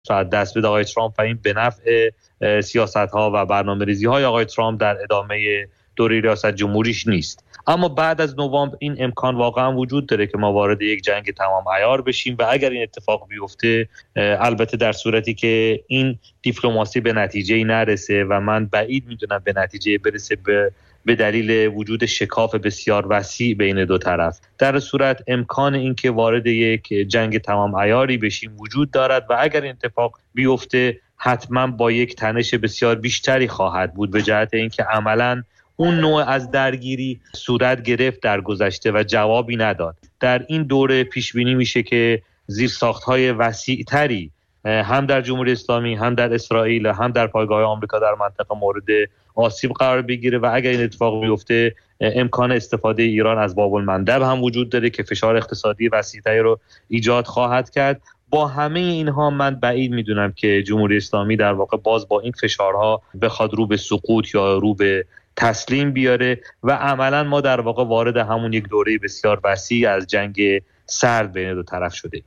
دست به آقای ترامپ و این به نفع سیاست‌ها و برنامه‌ریزی‌های آقای ترامپ در ادامه دوره ریاست جمهوریش نیست. اما بعد از نوامبر این امکان واقعا وجود داره که ما وارد یک جنگ تمام عیار بشیم و اگر این اتفاق بیفته، البته در صورتی که این دیپلماسی به نتیجه‌ای نرسه و من بعید میدونم به نتیجه برسه به دلیل وجود شکاف بسیار وسیع بین دو طرف، در صورت امکان این که وارد یک جنگ تمام عیاری بشیم وجود دارد و اگر این اتفاق بیفته حتما با یک تنش بسیار بیشتری خواهد بود به جهت اینکه عملاً اون نوع از درگیری صورت گرفت در گذشته و جوابی نداد. در این دوره پیش بینی میشه که زیرساخت‌های وسیع‌تری هم در جمهوری اسلامی، هم در اسرائیل، هم در پایگاه آمریکا در منطقه مورد آسیب قرار بگیره و اگر این اتفاق بیفته امکان استفاده ایران از باب المندب هم وجود داره که فشار اقتصادی وسیع‌تری رو ایجاد خواهد کرد. با همه اینها من بعید میدونم که جمهوری اسلامی در واقع باز با این فشارها بخواد رو به سقوط یا رو به تسلیم بیاره و عملا ما در واقع وارد همون یک دوره بسیار وسیع از جنگ سرد بین دو طرف شده.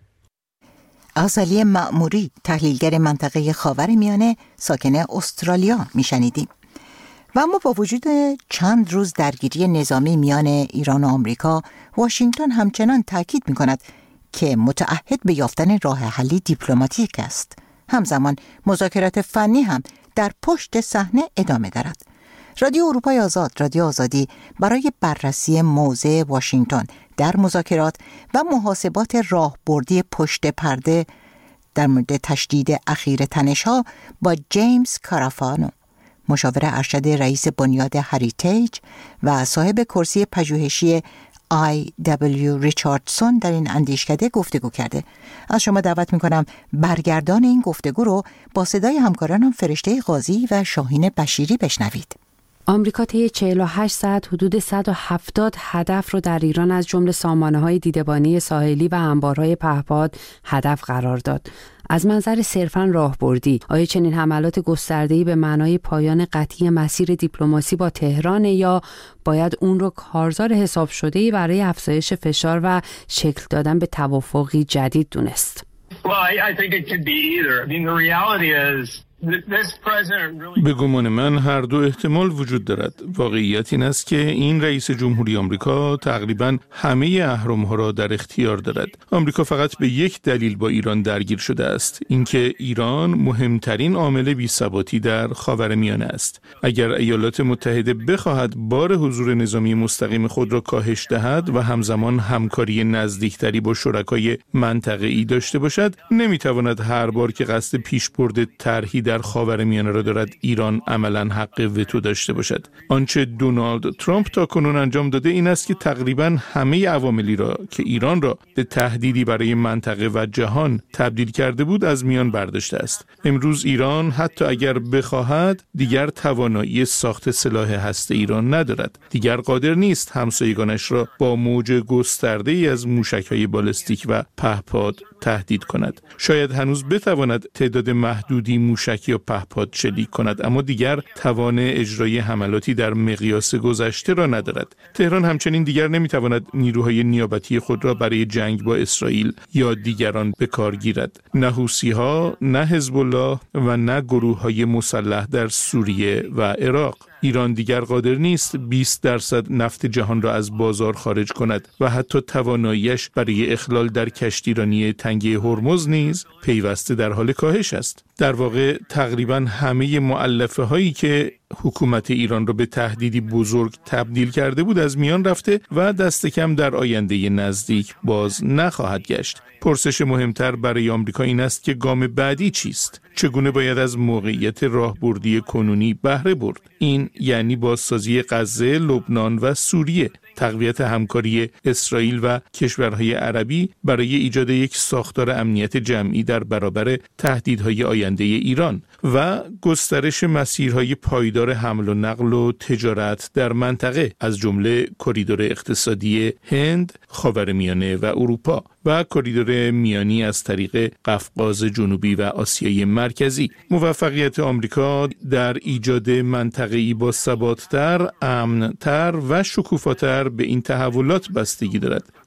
آزالی مأموری، تحلیلگر منطقه خاورمیانه ساکن استرالیا میشنیدیم. و اما با وجود چند روز درگیری نظامی میان ایران و آمریکا، واشنگتن همچنان تاکید میکند که متعهد به یافتن راه حلی دیپلماتیک است. همزمان مذاکرات فنی هم در پشت صحنه ادامه دارد. رادیو اروپای آزاد، رادیو آزادی، برای بررسی موضع واشنگتن در مذاکرات و محاسبات راهبردی پشت پرده در مورد تشدید اخیر تنش‌ها با جیمز کارافانو، مشاور ارشد رئیس بنیاد هریتیج و صاحب کرسی پژوهشی I.W. ریچاردسون در این اندیشکده گفتگو کرده. از شما دعوت میکنم برگردان این گفتگو رو با صدای همکارانم فرشته قاضی و شاهین بشیری بشنوید. آمریکا طی 48 ساعت حدود 170 هدف رو در ایران از جمله سامانه‌های دیدبانی ساحلی و انبارهای پهپاد هدف قرار داد. از منظر صرفاً راهبردی، آیا چنین حملات گسترده‌ای به معنای پایان قطعی مسیر دیپلماسی با تهران یا باید اون رو کارزار حساب شده‌ای برای افزایش فشار و شکل دادن به توافقی جدید دونست؟ Well, I think it could be either. I mean, the reality is به گمان من هر دو احتمال وجود دارد. واقعیت این است که این رئیس جمهوری آمریکا تقریباً همه اهرم‌ها را در اختیار دارد. آمریکا فقط به یک دلیل با ایران درگیر شده است، اینکه ایران مهمترین عامل بی‌ثباتی در خاورمیانه است. اگر ایالات متحده بخواهد بار حضور نظامی مستقیم خود را کاهش دهد و همزمان همکاری نزدیکتری با شرکای منطقه‌ای داشته باشد، نمی‌تواند هر بار که قصد پیشبرد طرحی در خاورمیانه را دارد ایران عملاً حق وتو داشته باشد. آنچه دونالد ترامپ تاکنون انجام داده این است که تقریباً همه عواملی را که ایران را به تهدیدی برای منطقه و جهان تبدیل کرده بود از میان برداشته است. امروز ایران حتی اگر بخواهد دیگر توانایی ساخت سلاح هسته ایران ندارد. دیگر قادر نیست همسایگانش را با موج گسترده‌ای از موشک‌های بالستیک و پهپاد تهدید کند. شاید هنوز بتواند تعداد محدودی موشک یا پهپاد شلیک کند، اما دیگر توان اجرای حملاتی در مقیاس گذشته را ندارد. تهران همچنین دیگر نمیتواند نیروهای نیابتی خود را برای جنگ با اسرائیل یا دیگران به کار گیرد. نه حوثی‌ها، نه حزب الله و نه گروه‌های مسلح در سوریه و عراق. ایران دیگر قادر نیست 20% نفت جهان را از بازار خارج کند و حتی تواناییش برای اخلال در کشتیرانی تنگه هرمز نیز پیوسته در حال کاهش است. در واقع تقریباً همه مؤلفه هایی که حکومت ایران را به تهدیدی بزرگ تبدیل کرده بود از میان رفته و دست کم در آینده نزدیک باز نخواهد گشت. پرسش مهمتر برای آمریکا این است که گام بعدی چیست؟ چگونه باید از موقعیت راهبردی کنونی بهره برد؟ این یعنی بازسازی غزه، لبنان و سوریه، تقویت همکاری اسرائیل و کشورهای عربی برای ایجاد یک ساختار امنیت جمعی در برابر تهدیدهای آینده ایران و گسترش مسیرهای پایدار حمل و نقل و تجارت در منطقه از جمله کریدور اقتصادی هند، خاورمیانه و اروپا و کریدور میانی از طریق قفقاز جنوبی و آسیای مرکزی. موفقیت آمریکا در ایجاد منطقه‌ای با ثبات‌تر، امن‌تر و شکوفاتر به این تحولات بستگی دارد.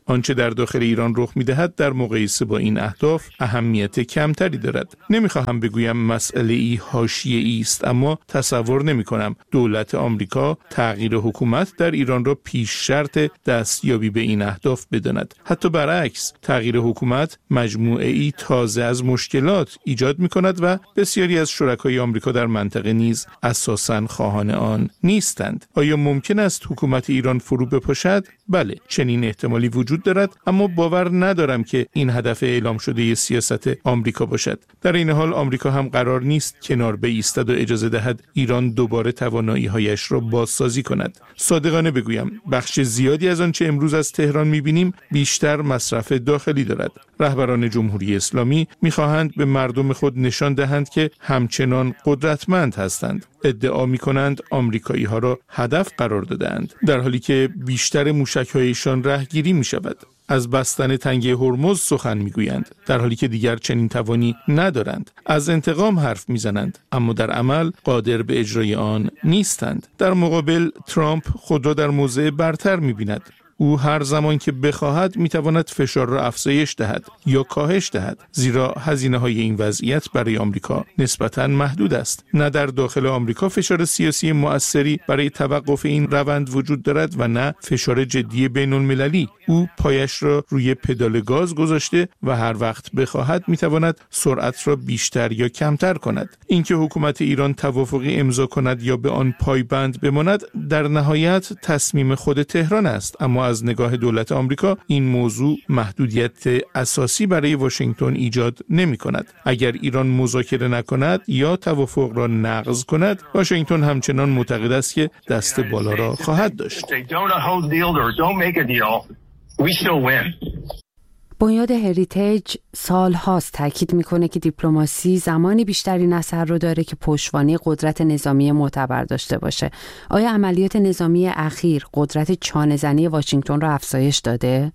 آنچه در داخل ایران رخ می‌دهد در مقایسه با این اهداف اهمیت کمتری دارد. نمی‌خواهم بگویم مسئله‌ای حاشیه‌ای است، اما تصور نمی‌کنم دولت آمریکا تغییر حکومت در ایران را پیش شرط دستیابی به این اهداف بداند. حتی برعکس، تغییر حکومت مجموعه‌ای تازه از مشکلات ایجاد می‌کند و بسیاری از شرکای آمریکا در منطقه نیز اساساً خواهان آن نیستند. آیا ممکن است حکومت ایران فرو بپاشد؟ بله، چنین احتمالی وجود دارد، اما باور ندارم که این هدف اعلام شده سیاست آمریکا باشد. در این حال آمریکا هم قرار نیست کنار بایستد و اجازه دهد ایران دوباره توانایی‌هایش را بازسازی کند. صادقانه بگویم، بخش زیادی از آنچه امروز از تهران می‌بینیم بیشتر مصرف داخلی دارد. رهبران جمهوری اسلامی می‌خواهند به مردم خود نشان دهند که همچنان قدرتمند هستند. ادعا می‌کنند آمریکایی‌ها را هدف قرار دادند، در حالی که بیشتر موشک‌هایشان رهگیری می‌شود. از بستن تنگه هرمز سخن میگویند، در حالی که دیگر چنین توانی ندارند. از انتقام حرف میزنند، اما در عمل قادر به اجرای آن نیستند. در مقابل ترامپ خود را در موضع برتر میبیند. او هر زمان که بخواهد میتواند فشار را افزایش دهد یا کاهش دهد، زیرا هزینه‌های این وضعیت برای آمریکا نسبتاً محدود است. نه در داخل آمریکا فشار سیاسی مؤثری برای توقف این روند وجود دارد و نه فشار جدی بین‌المللی. او پایش را روی پدال گاز گذاشته و هر وقت بخواهد میتواند سرعت را بیشتر یا کمتر کند. اینکه حکومت ایران توافقی امضا کند یا به آن پایبند بماند در نهایت تصمیم خود تهران است، اما از نگاه دولت آمریکا این موضوع محدودیت اساسی برای واشنگتن ایجاد نمی کند. اگر ایران مذاکره نکند یا توافق را نقض کند، واشنگتن همچنان معتقد است که دست بالا را خواهد داشت. بنیاد هریتیج سالهاست تاکید میکنه که دیپلماسی زمانی بیشتری اثر رو داره که پشتوانه قدرت نظامی معتبر داشته باشه. آیا عملیات نظامی اخیر قدرت چانه‌زنی واشنگتن رو افزایش داده؟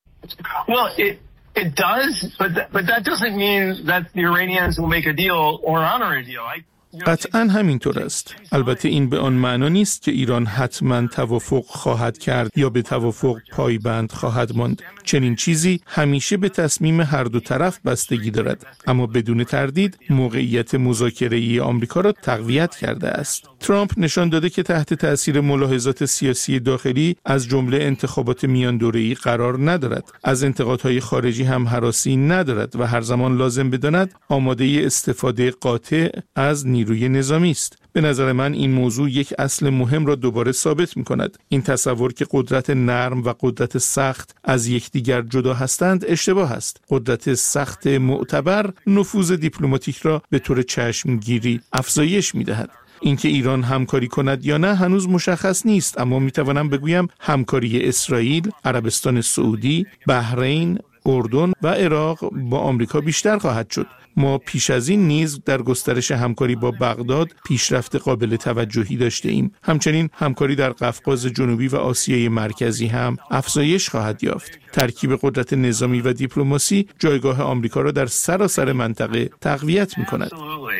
It does, but that doesn't mean that the Iranians will make a deal or honor a deal. قطعاً همینطور است. البته این به آن معنا نیست که ایران حتماً توافق خواهد کرد یا به توافق پایبند خواهد ماند. چنین چیزی همیشه به تصمیم هر دو طرف بستگی دارد، اما بدون تردید موقعیت مذاکره‌ای آمریکا را تقویت کرده است. ترامپ نشان داده که تحت تأثیر ملاحظات سیاسی داخلی از جمله انتخابات میان دوره‌ای قرار ندارد. از انتقادهای خارجی هم هراسی ندارد و هر زمان لازم بداند آماده استفاده قاطع از نیروی نظامی است. به نظر من این موضوع یک اصل مهم را دوباره ثابت می‌کند. این تصور که قدرت نرم و قدرت سخت از یکدیگر جدا هستند اشتباه است. قدرت سخت معتبر نفوذ دیپلماتیک را به طور چشمگیری افزایش می‌دهد. اینکه ایران همکاری کند یا نه هنوز مشخص نیست، اما می‌توانم بگویم همکاری اسرائیل، عربستان سعودی، بحرین، اردن و عراق با آمریکا بیشتر خواهد شد. ما پیش از این نیز در گسترش همکاری با بغداد پیشرفت قابل توجهی داشته ایم. همچنین همکاری در قفقاز جنوبی و آسیای مرکزی هم افزایش خواهد یافت. ترکیب قدرت نظامی و دیپلماسی جایگاه آمریکا را در سراسر منطقه تقویت می‌کند.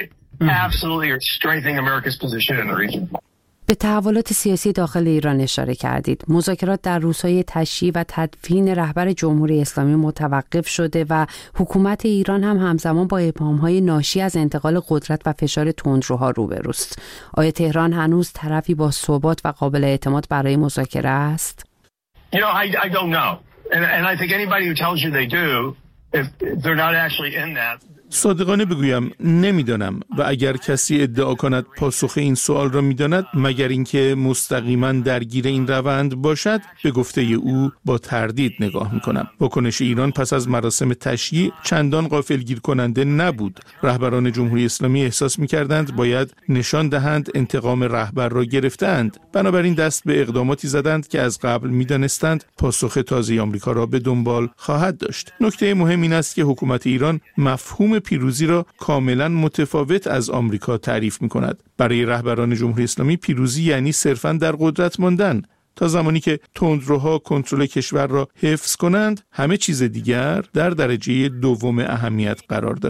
به تحولات سیاسی داخل ایران اشاره کردید. مذاکرات در روزهای تشییع و تدفین رهبر جمهوری اسلامی متوقف شده و حکومت ایران هم همزمان با ابهام‌های ناشی از انتقال قدرت و فشار تندروها روبروست. آیا تهران هنوز طرفی با ثبات و قابل اعتماد برای مذاکره است؟ I don't know. And I think anybody who tells you they do, if they're not actually in that. صادقانه بگویم نمیدانم و اگر کسی ادعا کند پاسخ این سوال را میداند مگر اینکه مستقیما درگیر این روند باشد، به گفته او با تردید نگاه میکنم. واکنش ایران پس از مراسم تشییع چندان غافلگیر کننده نبود. رهبران جمهوری اسلامی احساس میکردند باید نشان دهند انتقام رهبر را گرفتند، بنابراین دست به اقداماتی زدند که از قبل میدانستند پاسخ تازه آمریکا را به دنبال خواهد داشت. نکته مهم این است که حکومت ایران مفهوم پیروزی را کاملا متفاوت از آمریکا تعریف می کند. برای رهبران جمهوری اسلامی پیروزی یعنی صرفاً در قدرت ماندن. تا زمانی که تندروها کنترل کشور را حفظ کنند، همه چیز دیگر در درجه دوم اهمیت قرار دارد.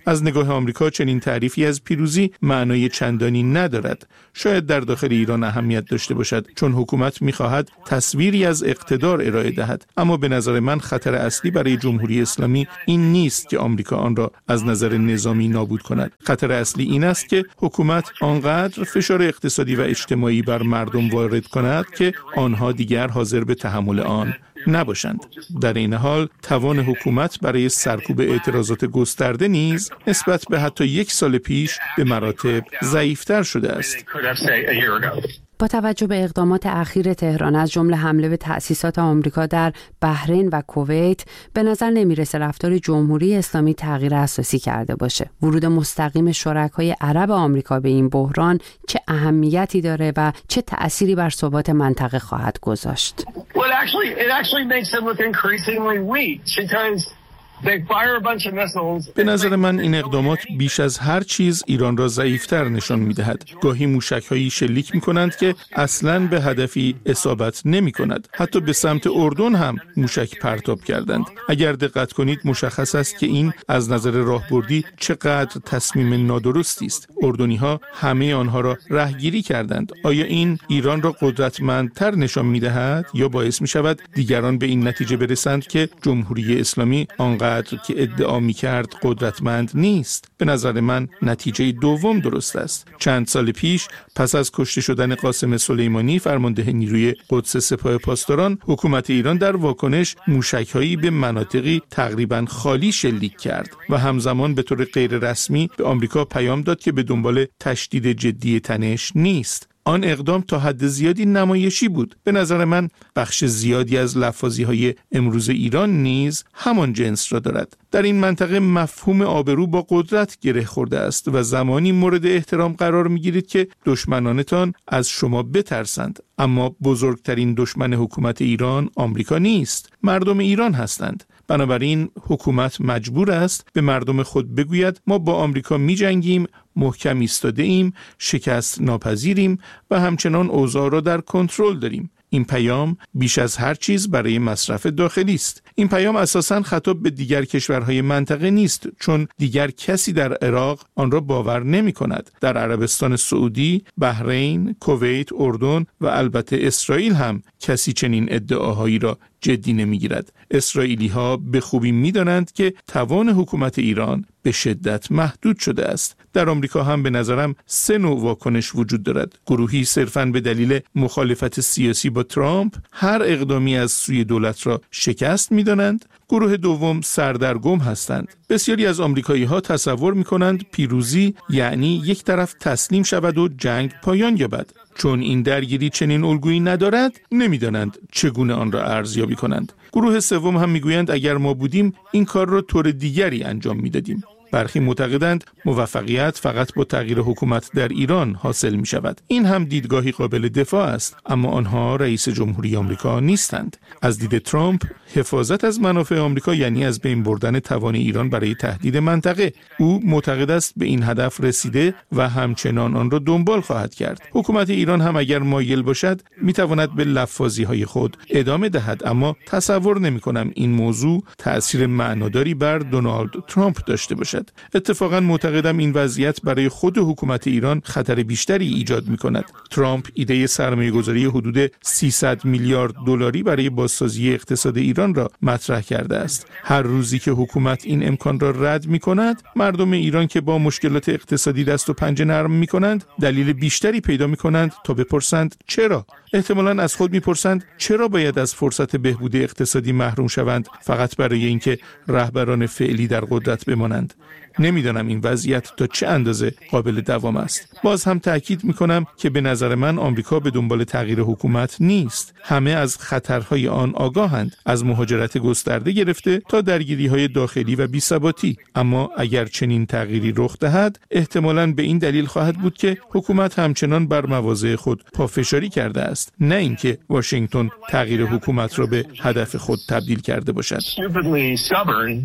از نگاه آمریکا چنین تعریفی از پیروزی معنای چندانی ندارد. شاید در داخل ایران اهمیت داشته باشد چون حکومت می‌خواهد تصویری از اقتدار ارائه دهد، اما به نظر من خطر اصلی برای جمهوری اسلامی این نیست که آمریکا آن را از نظر نظامی نابود کند. خطر اصلی این است که حکومت آنقدر فشار اقتصادی و اجتماعی بر مردم وارد کند که آنها دیگر حاضر به تحمل آن نباشند. در این حال توان حکومت برای سرکوب اعتراضات گسترده نیز نسبت به حتی 1 سال پیش به مراتب ضعیفتر شده است. با توجه به اقدامات اخیر تهران از جمله حمله به تأسیسات آمریکا در بحرین و کویت، به نظر نمیرسه رفتار جمهوری اسلامی تغییر اساسی کرده باشه. ورود مستقیم شرکای عرب آمریکا به این بحران چه اهمیتی داره و چه تأثیری بر ثبات منطقه خواهد گذاشت؟ به نظر من این اقدامات بیش از هر چیز ایران را ضعیفتر نشان می‌دهد. گاهی موشک‌هایی شلیک می‌کنند که اصلاً به هدفی اصابت نمی‌کند. حتی به سمت اردن هم موشک پرتاب کردند. اگر دقت کنید مشخص است که این از نظر راهبردی چقدر تصمیم نادرستی است. اردنی‌ها همه آنها را رهگیری کردند. آیا این ایران را قدرتمندتر نشان می‌دهد یا باعث می‌شود دیگران به این نتیجه برسند که جمهوری اسلامی آنقدر که ادعا می‌کرد قدرتمند نیست؟ به نظر من نتیجه دوم درست است. چند سال پیش پس از کشته شدن قاسم سلیمانی فرمانده نیروی قدس سپاه پاسداران، حکومت ایران در واکنش موشک‌هایی به مناطقی تقریباً خالی شلیک کرد و همزمان به طور غیر رسمی به آمریکا پیام داد که به دنبال تشدید جدی تنش نیست. آن اقدام تا حد زیادی نمایشی بود. به نظر من بخش زیادی از لفاظی‌های امروز ایران نیز همان جنس را دارد. در این منطقه مفهوم آبرو با قدرت گره خورده است و زمانی مورد احترام قرار می‌گیرید که دشمنانتان از شما بترسند. اما بزرگترین دشمن حکومت ایران آمریکا نیست، مردم ایران هستند. بنابراین حکومت مجبور است به مردم خود بگوید ما با آمریکا می‌جنگیم، محکم ایستاده ایم، شکست ناپذیریم و همچنان اوضاع را در کنترل داریم. این پیام بیش از هر چیز برای مصرف داخلی است. این پیام اساساً خطاب به دیگر کشورهای منطقه نیست، چون دیگر کسی در عراق آن را باور نمی کند. در عربستان سعودی، بحرین، کویت، اردن و البته اسرائیل هم کسی چنین ادعاهایی را جدی نمیگیرد. اسرائیلی ها به خوبی میدانند که توان حکومت ایران به شدت محدود شده است. در آمریکا هم به نظرم 3 نوع واکنش وجود دارد. گروهی صرفاً به دلیل مخالفت سیاسی با ترامپ هر اقدامی از سوی دولت را شکست میدانند. گروه دوم سردرگم هستند. بسیاری از آمریکایی ها تصور میکنند پیروزی یعنی یک طرف تسلیم شود و جنگ پایان یابد. چون این درگیری چنین الگویی ندارد، نمیدانند چگونه آن را ارزیابی کنند. گروه سوم هم میگویند اگر ما بودیم این کار را طور دیگری انجام میدادیم. برخی معتقدند موفقیت فقط با تغییر حکومت در ایران حاصل می شود. این هم دیدگاهی قابل دفاع است، اما آنها رئیس جمهوری آمریکا نیستند. از دید ترامپ حفاظت از منافع آمریکا یعنی از بین بردن توان ایران برای تهدید منطقه. او معتقد است به این هدف رسیده و همچنان آن را دنبال خواهد کرد. حکومت ایران هم اگر مایل باشد می تواند به لفاظی‌های خود ادامه دهد، اما تصور نمی کنم این موضوع تأثیر معناداری بر دونالد ترامپ داشته باشد. اتفاقا معتقدم این وضعیت برای خود حکومت ایران خطر بیشتری ایجاد می کند. ترامپ ایده سرمایه‌گذاری حدود 300 میلیارد دلاری برای بازسازی اقتصاد ایران را مطرح کرده است. هر روزی که حکومت این امکان را رد می کند، مردم ایران که با مشکلات اقتصادی دست و پنجه نرم می کنند، دلیل بیشتری پیدا می کنند تا بپرسند چرا؟ احتمالاً از خود میپرسند چرا باید از فرصت بهبود اقتصادی محروم شوند فقط برای اینکه رهبران فعلی در قدرت بمانند. نمیدانم این وضعیت تا چه اندازه قابل دوام است. باز هم تأکید میکنم که به نظر من آمریکا به دنبال تغییر حکومت نیست. همه از خطرهای آن آگاهند، از مهاجرت گسترده گرفته تا درگیری‌های داخلی و بی‌ثباتی. اما اگر چنین تغییری رخ دهد، احتمالاً به این دلیل خواهد بود که حکومت همچنان بر مواضع خود پافشاری کرده است، نه اینکه واشنگتن تغییر حکومت را به هدف خود تبدیل کرده باشد.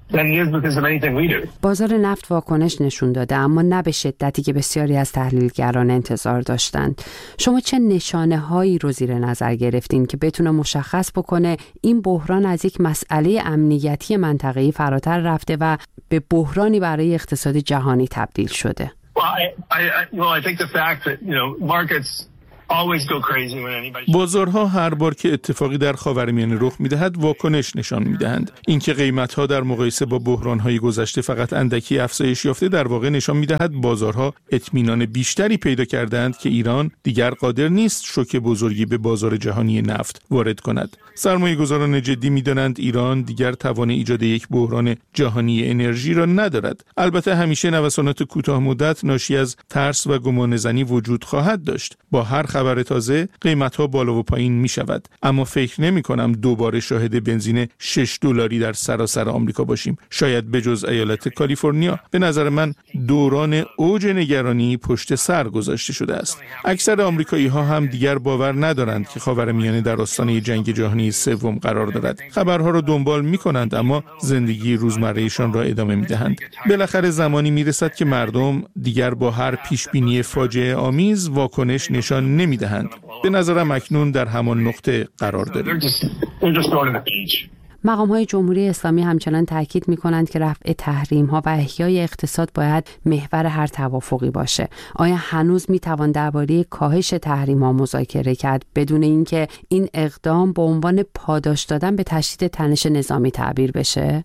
than it is because of anything we do. بازار نفت واکنش نشون داده، اما نه به شدتی که بسیاری از تحلیلگران انتظار داشتند. شما چه نشانه‌هایی رو زیر نظر گرفتین که بتونه مشخص بکنه این بحران از یک مسئله امنیتی منطقه‌ای فراتر رفته و به بحرانی برای اقتصاد جهانی تبدیل شده؟ I think the fact that, markets always go crazy when anybody... بازارها هر بار که اتفاقی در خاورمیانه رخ می‌دهد واکنش نشان می‌دهند. اینکه قیمت‌ها در مقایسه با بحران‌های گذشته فقط اندکی افزایش یافته در واقع نشان می‌دهد بازارها اطمینان بیشتری پیدا کردند که ایران دیگر قادر نیست شوک بزرگی به بازار جهانی نفت وارد کند. سرمایه‌گذاران جدی می‌دانند ایران دیگر توان ایجاد یک بحران جهانی انرژی را ندارد. البته همیشه نوسانات کوتاه‌مدت ناشی از ترس و گمانه‌زنی وجود خواهد داشت. با هر خبر تازه قیمت‌ها بالا و پایین می‌شود، اما فکر نمی‌کنم دوباره شاهد بنزین $6 در سراسر آمریکا باشیم. شاید بجز ایالت کالیفرنیا. به نظر من دوران اوج نگرانی پشت سر گذاشته شده است. اکثر آمریکایی‌ها هم دیگر باور ندارند که خاورمیانه در آستانه جنگ جهانی سوم قرار دارد. خبرها را دنبال می‌کنند اما زندگی روزمره‌شان را ادامه می‌دهند. بالاخره زمانی می‌رسد که مردم دیگر با هر پیشبینی فاجعه آمیز واکنش نشان نمی‌دهند. به نظرم اکنون در همان نقطه قرار داریم. مقام‌های جمهوری اسلامی همچنان تاکید می‌کنند که رفع تحریم‌ها و احیای اقتصاد باید محور هر توافقی باشه. آیا هنوز می‌توان درباره کاهش تحریم‌ها مذاکره کرد بدون اینکه این اقدام به عنوان پاداش دادن به تشدید تنش نظامی تعبیر بشه؟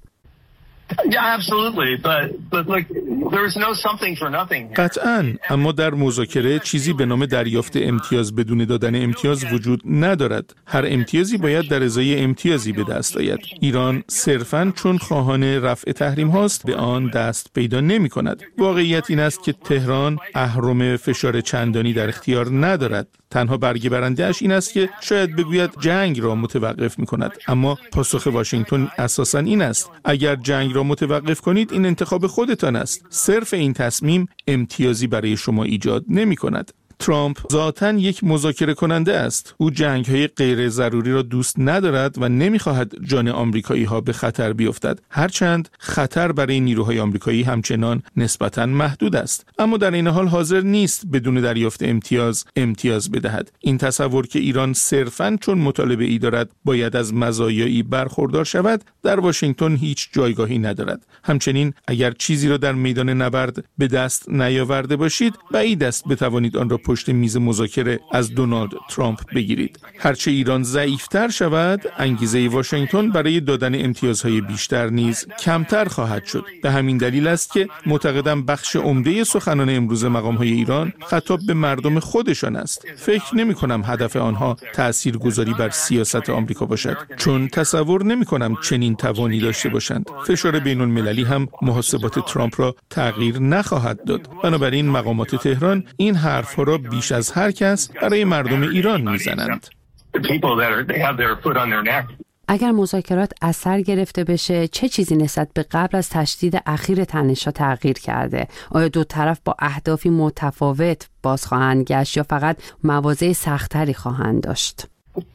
قطعاً، اما در مذاکره چیزی به نام دریافت امتیاز بدون دادن امتیاز وجود ندارد. هر امتیازی باید در ازای امتیازی به دست آید. ایران صرفاً چون خواهان رفع تحریم هاست به آن دست پیدا نمی کند. واقعیت این است که تهران اهرم فشار چندانی در اختیار ندارد. تنها برگه برنده‌اش این است که شاید بگوید جنگ را متوقف می کند، اما پاسخ واشنگتن اساساً این است: اگر جنگ را متوقف کنید این انتخاب خودتان است. صرف این تصمیم امتیازی برای شما ایجاد نمی کند. ترامپ ذاتاً یک مذاکره کننده است. او جنگ‌های غیر ضروری را دوست ندارد و نمی‌خواهد جان آمریکایی‌ها به خطر بیفتد. هرچند خطر برای نیروهای آمریکایی همچنان نسبتاً محدود است، اما در این حال حاضر نیست بدون دریافت امتیاز بدهد. این تصور که ایران صرفاً چون مطالبه ای دارد باید از مزایایی برخوردار شود در واشنگتن هیچ جایگاهی ندارد. همچنین اگر چیزی را در میدان نبرد به دست نیاورده باشید بعید است بتوانید آن را پشت میز مذاکره از دونالد ترامپ بگیرید. هرچه ایران ضعیف‌تر شود، انگیزه واشنگتن برای دادن امتیازهای بیشتر نیز کمتر خواهد شد. به همین دلیل است که معتقدم بخش عمده سخنان امروز مقام‌های ایران خطاب به مردم خودشان است. فکر نمی‌کنم هدف آنها تأثیرگذاری بر سیاست آمریکا باشد، چون تصور نمی‌کنم چنین توانی داشته باشند. فشار بین‌المللی هم محاسبات ترامپ را تغییر نخواهد داد. بنابراین مقامات تهران این حرف‌ها را بیش از هر کس برای مردم ایران میزنند. اگر مذاکرات اثر گرفته بشه، چه چیزی نسبت به قبل از تشدید اخیر تنش‌ها تغییر کرده؟ آیا دو طرف با اهدافی متفاوت باز خواهند گشت یا فقط مواضع سخت‌تری خواهند داشت؟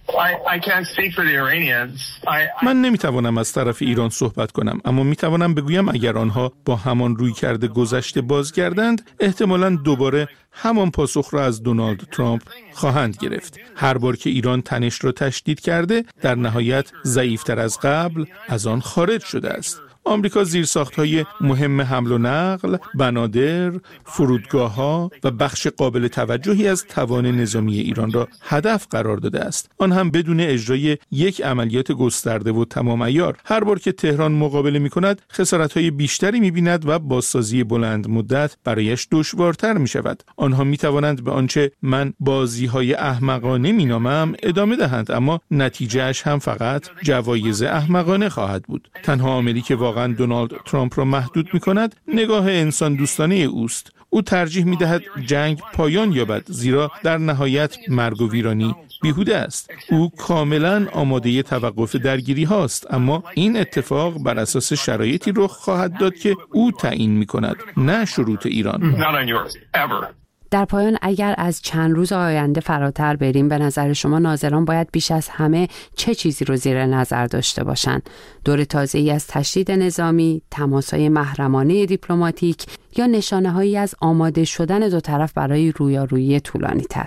من نمیتوانم از طرف ایران صحبت کنم، اما میتوانم بگویم اگر آنها با همان رویکرد گذشته بازگردند احتمالاً دوباره همان پاسخ را از دونالد ترامپ خواهند گرفت. هر بار که ایران تنش را تشدید کرده در نهایت ضعیفتر از قبل از آن خارج شده است. آمریکا زیرساخت‌های مهم حمل و نقل، بنادر، فرودگاه‌ها و بخش قابل توجهی از توان نظامی ایران را هدف قرار داده است. آن هم بدون اجرای یک عملیات گسترده و تمام عیار. هر بار که تهران مقابله می‌کند، خسارت‌های بیشتری می‌بیند و بازسازی بلند مدت برایش دشوارتر می‌شود. آنها می‌توانند به آنچه من بازی‌های احمقانه می‌نامم ادامه دهند، اما نتیجه‌اش هم فقط جوایز احمقانه خواهد بود. تنها عاملی که واقعاً دونالد ترامپ را محدود می‌کند نگاه انسان دوستانه اوست. او ترجیح می‌دهد جنگ پایان یابد، زیرا در نهایت مرگ و ویرانی بیهوده است. او کاملاً آماده توقف درگیری هاست، اما این اتفاق بر اساس شرایطی رخ خواهد داد که او تعیین می‌کند، نه شروط ایران. در پایان اگر از چند روز آینده فراتر بریم، به نظر شما ناظران باید بیش از همه چه چیزی رو زیر نظر داشته باشند؟ دور تازه‌ای از تشدید نظامی، تماس‌های محرمانه دیپلماتیک یا نشانه‌هایی از آماده شدن دو طرف برای رویارویی طولانی‌تر؟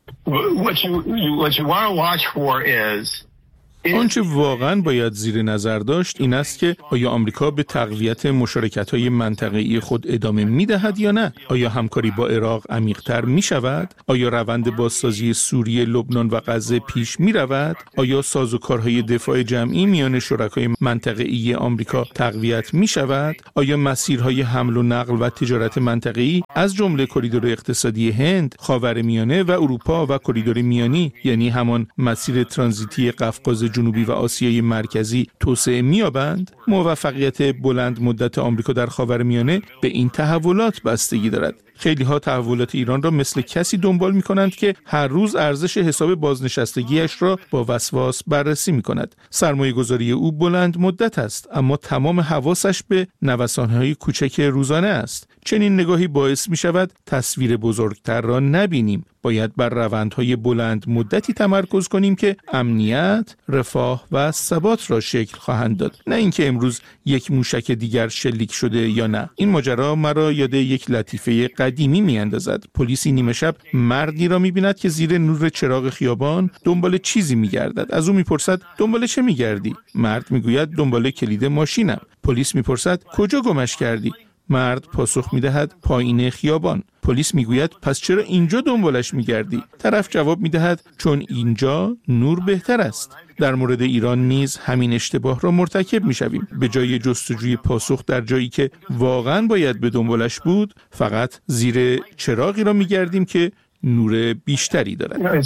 آنچه واقعاً باید زیر نظر داشت این است که آیا آمریکا به تقویت مشارکت‌های منطقه‌ای خود ادامه می‌دهد یا نه؟ آیا همکاری با عراق عمیق‌تر می‌شود؟ آیا روند بازسازی سوریه، لبنان و غزه پیش می‌رود؟ آیا سازوکارهای دفاع جمعی میان شرکای منطقه‌ای آمریکا تقویت می‌شود؟ آیا مسیرهای حمل و نقل و تجارت منطقه‌ای از جمله کریدور اقتصادی هند، خاورمیانه و اروپا و کریدور میانی، یعنی همان مسیر ترانزیتی قفقاز جنوبی و آسیای مرکزی توسعه می‌یابند؟ موفقیت بلند مدت آمریکا در خاورمیانه به این تحولات بستگی دارد. خیلی ها تحولات ایران را مثل کسی دنبال می کنند که هر روز ارزش حساب بازنشستگیش را با وسواس بررسی می کند. سرمایه گذاری او بلند مدت است، اما تمام حواسش به نوسان‌های کوچک روزانه است. چنین نگاهی باعث می شود تصویر بزرگتر را نبینیم. باید بر روندهای بلند مدتی تمرکز کنیم که امنیت، رفاه و ثبات را شکل خواهند داد. نه اینکه امروز یک موشک دیگر شلیک شده یا نه. این ماجرا مرا یاد یک لطیفه قدیمی میاندازد. پلیسی نیمه شب مردی را می‌بیند که زیر نور چراغ خیابان دنبال چیزی می‌گردد. از او می‌پرسد دنبال چه می‌گردی؟ مرد می‌گوید دنبال کلید ماشینم. پلیس می‌پرسد کجا گمش کردی؟ مرد پاسخ می‌دهد پایین خیابان. پلیس میگوید پس چرا اینجا دنبالش میگردی؟ طرف جواب میدهد چون اینجا نور بهتر است. در مورد ایران نیز همین اشتباه را مرتکب میشویم. به جای جستجوی پاسخ در جایی که واقعا باید به دنبالش بود، فقط زیر چراغی را میگردیم که نور بیشتری دارد.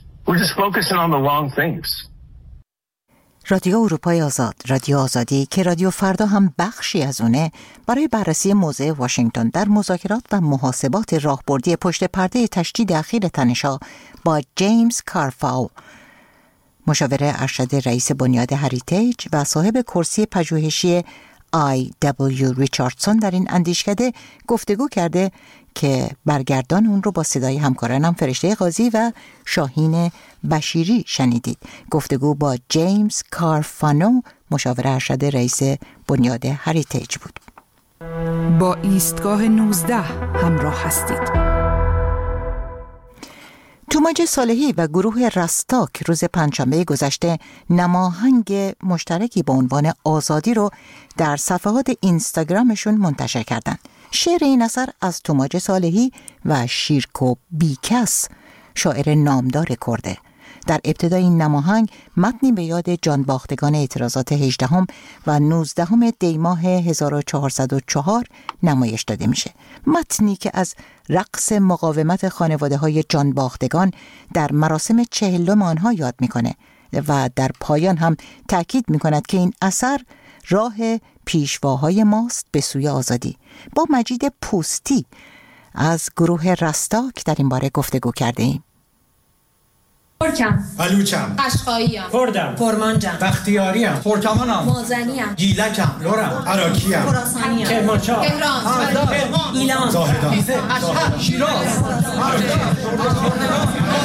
رادیو اروپای آزاد، رادیو آزادی که رادیو فردا هم بخشی از اونه، برای بررسی موضع واشنگتن در مذاکرات و محاسبات راهبردی پشت پرده تشدید اخیر تنش‌ها با جیمز کارفاو، مشاور ارشد رئیس بنیاد هریتیج و صاحب کرسی پژوهشی I.W. ریچاردسون در این اندیشکده گفتگو کرده که برگردان اون رو با صدای همکارانم فرشته قاضی و شاهین بشیری شنیدید. گفتگو با جیمز کارفانو، مشاور ارشد رئیس بنیاد هریتیج بود. با ایستگاه 19 همراه هستید. توماج صالحی و گروه رستاک روز پنجشنبه گذشته نماهنگ مشترکی با عنوان آزادی رو در صفحات اینستاگرامشون منتشر کردند. شعر این اثر از توماج صالحی و شیرکو بیکس، شاعر نامدار کرده. در ابتدای این نماهنگ متنی به یاد جانباختگان اعتراضات 18 و 19 دی ماه 1404 نمایش داده میشه. متنی که از رقص مقاومت خانواده‌های جانباختگان در مراسم 40 آنها یاد میکنه و در پایان هم تأکید میکند که این اثر راه پیشواهای ماست به سوی آزادی. با مجید پوستی از گروه رستاک در این باره گفتگو کرده ایم. ترکم، بلوچم، قشقاییم، کردم، کرمانجم، بختیاریم، ترکمانم، مازنیم، گیلکم، لورم، عراقیم، خراسانیم، کرمانشاه، تهران، ایلان، ایلان، زاهدان، اشهر، شیراز،